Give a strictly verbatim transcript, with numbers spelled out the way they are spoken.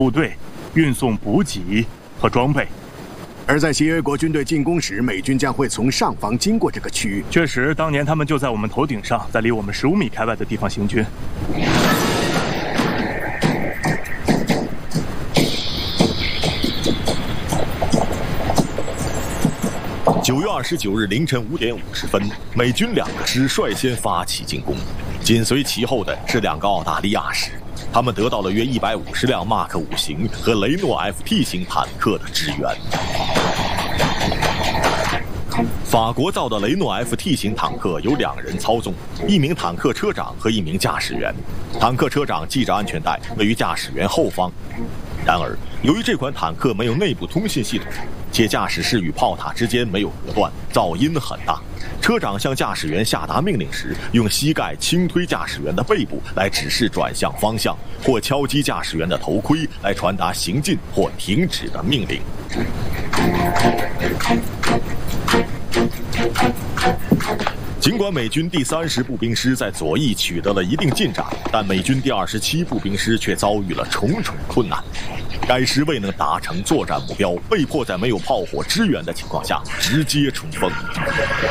部队运送补给和装备。 而在协约国军队进攻时，美军将会从上方经过这个区域。 确实，当年他们就在我们头顶上，在离我们十五米开外的地方行军。 九月二十九日凌晨五点五十分，美军两个师率先发起进攻，紧随其后的是两个澳大利亚师，他们得到了约一百五十辆马克五型和雷诺 F T 型坦克的支援。法国造的雷诺 F T 型坦克由两人操纵，一名坦克车长和一名驾驶员。坦克车长系着安全带，位于驾驶员后方。然而，由于这款坦克没有内部通信系统，且驾驶室与炮塔之间没有隔断，噪音很大。车长向驾驶员下达命令时，用膝盖轻推驾驶员的背部来指示转向方向，或敲击驾驶员的头盔来传达行进或停止的命令。尽管美军第三十步兵师在左翼取得了一定进展，但美军第二十七步兵师却遭遇了重重困难。该师未能达成作战目标，被迫在没有炮火支援的情况下直接冲锋。